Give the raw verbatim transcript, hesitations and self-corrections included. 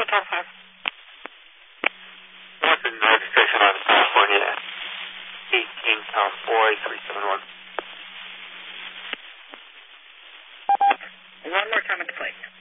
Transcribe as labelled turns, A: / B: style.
A: California.
B: What's the registration on California? eighteen pound four eight three seven one.
A: One more time at the plate.